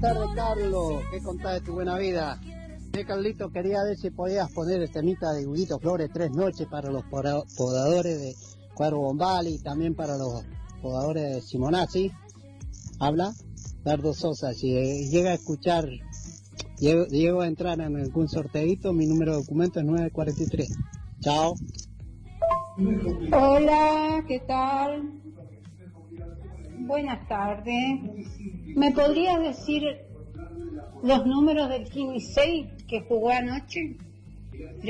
tardes, Carlos. ¿Qué contás de tu buena vida? Carlito, quería ver si podías poner el temita de Huguito Flores, 3 noches para los podadores de Cuadro Bombal y también para los podadores de Simonazzi. Habla Dardo Sosa. Si llega a escuchar, llego a entrar en algún sorteito, mi número de documento es 943. Chao. Hola, ¿qué tal? Buenas tardes. ¿Me podrías decir los números del 15 que jugó anoche?